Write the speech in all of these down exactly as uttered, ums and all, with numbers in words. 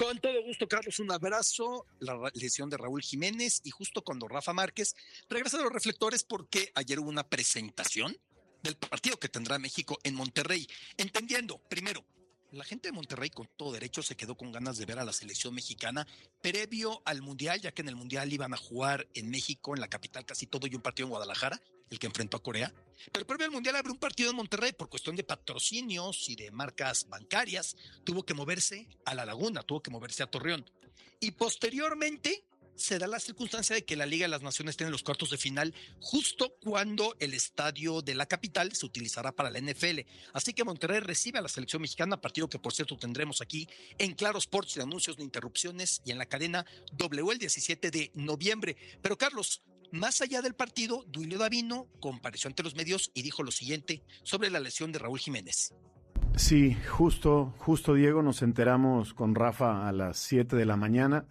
Con todo gusto, Carlos, un abrazo. La lesión de Raúl Jiménez y justo cuando Rafa Márquez regresa a los reflectores porque ayer hubo una presentación del partido que tendrá México en Monterrey. Entendiendo, primero, la gente de Monterrey con todo derecho se quedó con ganas de ver a la selección mexicana previo al Mundial, ya que en el Mundial iban a jugar en México, en la capital casi todo, y un partido en Guadalajara, el que enfrentó a Corea. Pero previo al Mundial abrió un partido en Monterrey por cuestión de patrocinios y de marcas bancarias. Tuvo que moverse a La Laguna, tuvo que moverse a Torreón. Y posteriormente se da la circunstancia de que la Liga de las Naciones tiene los cuartos de final justo cuando el estadio de la capital se utilizará para la N F L. Así que Monterrey recibe a la selección mexicana, partido que por cierto tendremos aquí en Claro Sports, sin anuncios ni interrupciones, y en la cadena W el diecisiete de noviembre. Pero Carlos, más allá del partido, Duilio Davino compareció ante los medios y dijo lo siguiente sobre la lesión de Raúl Jiménez. Sí, justo, justo Diego, nos enteramos con Rafa a las siete de la mañana.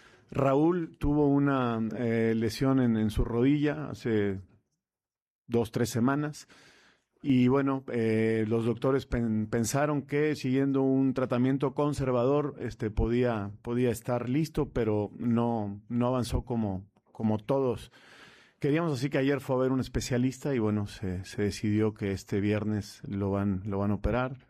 Raúl tuvo una eh, lesión en, en su rodilla hace dos, tres semanas y bueno, eh, los doctores pen, pensaron que siguiendo un tratamiento conservador este, podía, podía estar listo, pero no, no avanzó como, como todos queríamos, así que ayer fue a ver un especialista y bueno, se, se decidió que este viernes lo van, lo van a operar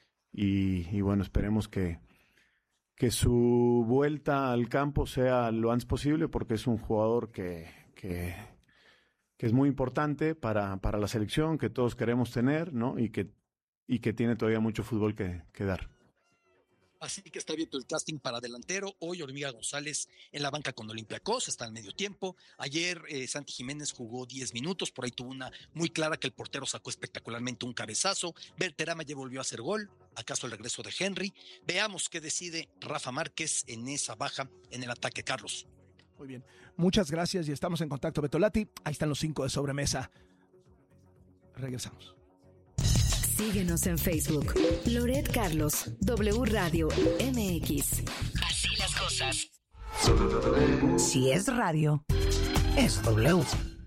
y, y bueno, esperemos que que su vuelta al campo sea lo antes posible, porque es un jugador que, que, que es muy importante para, para la selección, que todos queremos tener, ¿no? Y que, y que tiene todavía mucho fútbol que, que dar. Así que está abierto el casting para delantero. Hoy Hormiga González en la banca con Olympiacos, está al medio tiempo. Ayer eh, Santi Jiménez jugó diez minutos, por ahí tuvo una muy clara que el portero sacó espectacularmente un cabezazo. Berterama ya volvió a hacer gol. ¿Acaso el regreso de Henry? Veamos qué decide Rafa Márquez en esa baja en el ataque, Carlos. Muy bien, muchas gracias y estamos en contacto, Betolati. Ahí están los cinco de sobremesa. Regresamos. Síguenos en Facebook. Loret Carlos, W Radio M X. Así las cosas. Si es radio, es W.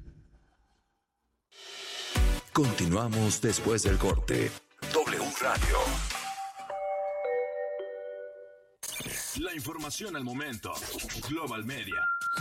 Continuamos después del corte. W Radio. La información al momento. Global Media.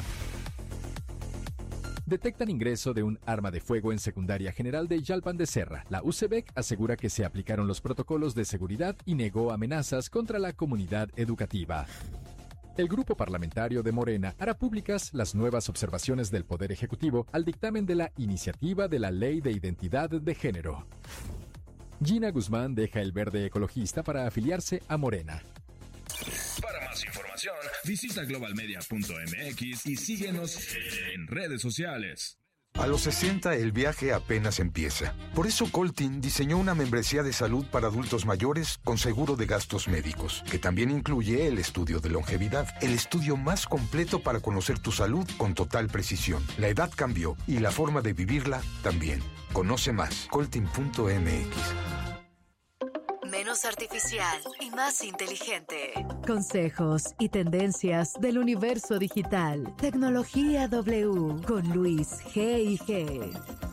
Detectan ingreso de un arma de fuego en Secundaria General de Yalpan de Serra. La U C B E C asegura que se aplicaron los protocolos de seguridad y negó amenazas contra la comunidad educativa. El grupo parlamentario de Morena hará públicas las nuevas observaciones del Poder Ejecutivo al dictamen de la iniciativa de la Ley de Identidad de Género. Gina Guzmán deja el verde ecologista para afiliarse a Morena. Para más información, visita global media punto m x y síguenos en redes sociales. A los sesenta el viaje apenas empieza. Por eso Coltin diseñó una membresía de salud para adultos mayores con seguro de gastos médicos, que también incluye el estudio de longevidad, el estudio más completo para conocer tu salud con total precisión. La edad cambió y la forma de vivirla también. Conoce más, coltin punto m x. Menos artificial y más inteligente. Consejos y tendencias del universo digital. Tecnología W con Luis G y G.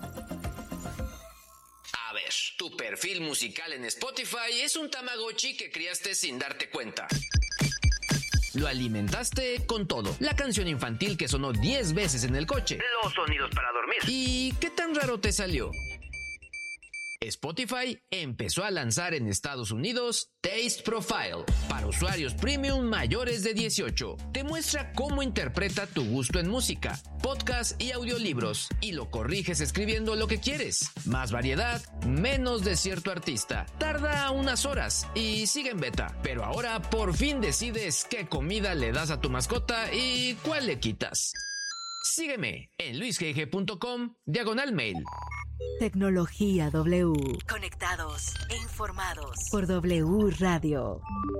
A ver, tu perfil musical en Spotify es un Tamagotchi que criaste sin darte cuenta. Lo alimentaste con todo. La canción infantil que sonó diez veces en el coche. Los sonidos para dormir. ¿Y qué tan raro te salió? Spotify empezó a lanzar en Estados Unidos Taste Profile para usuarios premium mayores de dieciocho. Te muestra cómo interpreta tu gusto en música, podcast y audiolibros y lo corriges escribiendo lo que quieres. Más variedad, menos de cierto artista. Tarda unas horas y sigue en beta. Pero ahora por fin decides qué comida le das a tu mascota y cuál le quitas. Sígueme en luisgg punto com diagonal mail. Tecnología W. Conectados e informados por W Radio.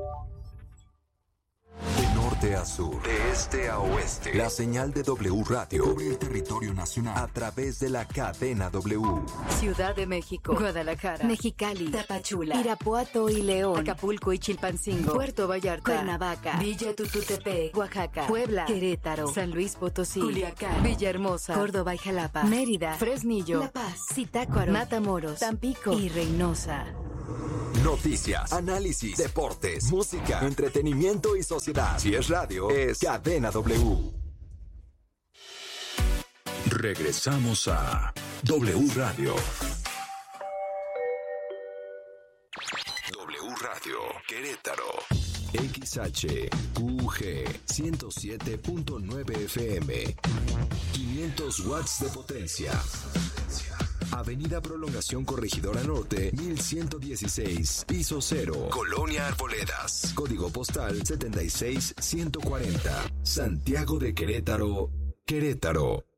De norte a sur, de este a oeste, la señal de W Radio cubre el territorio nacional a través de la cadena W. Ciudad de México, Guadalajara, Mexicali, Tapachula, Irapuato y León, Acapulco y Chilpancingo, Puerto Vallarta, Cuernavaca, Villa Tututepec, Oaxaca, Puebla, Querétaro, San Luis Potosí, Culiacán, Villahermosa, Córdoba y Jalapa, Mérida, Fresnillo, La Paz, Zitácuaro, Matamoros, Tampico y Reynosa. Noticias, análisis, deportes, música, entretenimiento y sociedad. Si es radio, es Cadena W. Regresamos a W Radio. W Radio Querétaro. X H U G ciento siete punto nueve F M. quinientos watts de potencia. Avenida Prolongación Corregidora Norte, mil ciento dieciséis, piso cero, Colonia Arboledas. Código postal setenta y seis ciento cuarenta. Santiago de Querétaro, Querétaro.